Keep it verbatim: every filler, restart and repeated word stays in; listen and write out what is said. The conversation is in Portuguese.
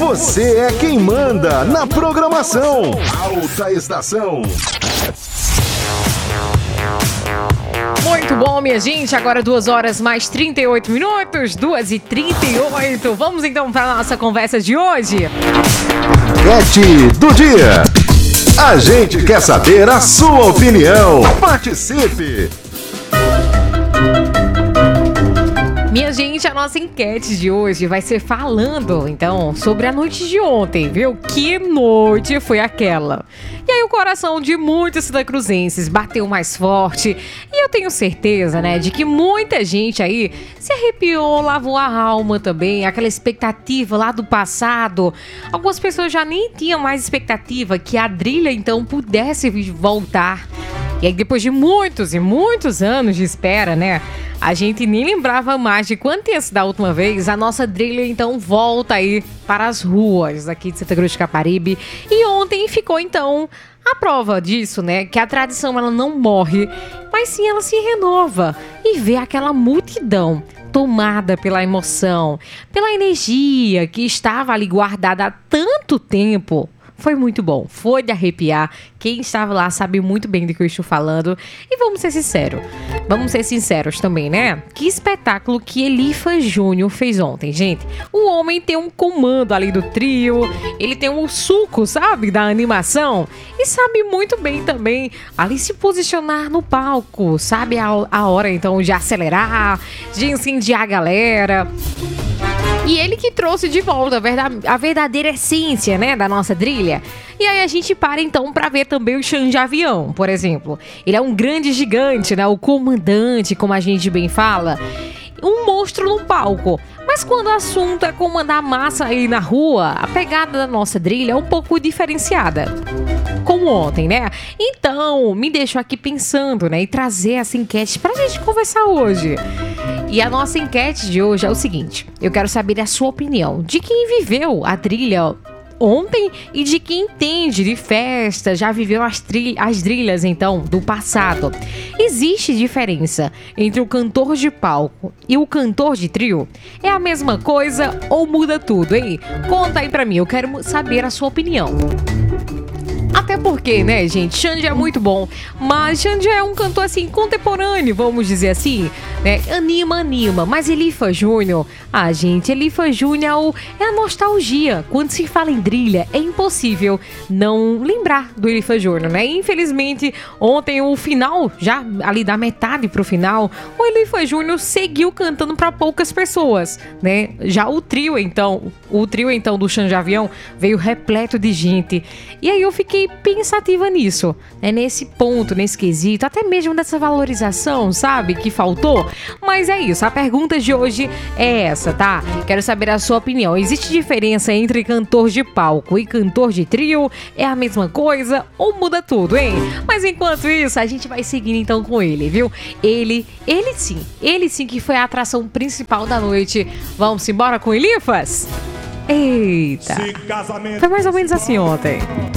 Você é quem manda na programação. Alta Estação. Muito bom, minha gente. Agora duas horas mais trinta e oito minutos. duas e trinta e oito. Vamos então para a nossa conversa de hoje. Enquete do dia. A gente quer saber a sua opinião. Participe! Minha gente, a nossa enquete de hoje vai ser falando, então, sobre a noite de ontem, viu? Que noite foi aquela? E aí o coração de muitos santacruzenses bateu mais forte. E eu tenho certeza, né, de que muita gente aí se arrepiou, lavou a alma também, aquela expectativa lá do passado. Algumas pessoas já nem tinham mais expectativa que a Drília, então, pudesse voltar. E aí, depois de muitos e muitos anos de espera, né? A gente nem lembrava mais de quanto tinha sido da última vez. A nossa Drília, então, volta aí para as ruas aqui de Santa Cruz de Caparibe. E ontem ficou, então, a prova disso, né? Que a tradição, ela não morre, mas sim ela se renova. E vê aquela multidão tomada pela emoção, pela energia que estava ali guardada há tanto tempo. Foi muito bom, foi de arrepiar. Quem estava lá sabe muito bem do que eu estou falando. E vamos ser sinceros, vamos ser sinceros também, né? Que espetáculo que Eliphas Júnior fez ontem, gente. O homem tem um comando ali do trio, ele tem um suco, sabe, da animação. E sabe muito bem também ali se posicionar no palco, sabe a, a hora então de acelerar, de incendiar a galera. E ele que trouxe de volta a, verdade, a verdadeira essência, né, da nossa Drília. E aí a gente para então para ver também o Xande Avião, por exemplo. Ele é um grande gigante, né, o comandante, como a gente bem fala. Um monstro no palco. Mas quando o assunto é comandar massa aí na rua, a pegada da nossa Drília é um pouco diferenciada. Como ontem, né? Então, me deixo aqui pensando, né? E trazer essa enquete pra gente conversar hoje. E a nossa enquete de hoje é o seguinte. Eu quero saber a sua opinião. De quem viveu a Drília ontem e de quem entende de festa, já viveu as, tri- as Drílias, então, do passado. Existe diferença entre o cantor de palco e o cantor de trio? É a mesma coisa ou muda tudo, hein? Conta aí pra mim, eu quero saber a sua opinião. Até porque, né, gente, Xande é muito bom, mas Xande é um cantor, assim, contemporâneo, vamos dizer assim, né, anima, anima, mas Eliphas Júnior, ah, gente, Eliphas Júnior é a nostalgia. Quando se fala em Drília, é impossível não lembrar do Eliphas Júnior, né, infelizmente, ontem o final, já ali da metade pro final, o Eliphas Júnior seguiu cantando pra poucas pessoas, né, já o trio, então, o trio, então, do Xande Avião veio repleto de gente, e aí eu fiquei pensativa nisso, né? Nesse ponto, nesse quesito, até mesmo dessa valorização, sabe, que faltou. Mas é isso, a pergunta de hoje é essa, tá? Quero saber a sua opinião. Existe diferença entre cantor de palco e cantor de trio? É a mesma coisa ou muda tudo, hein? Mas enquanto isso, a gente vai seguindo então com ele, viu? Ele, ele sim, ele sim que foi a atração principal da noite. Vamos embora com Eliphas? Eita, foi mais ou menos assim ontem.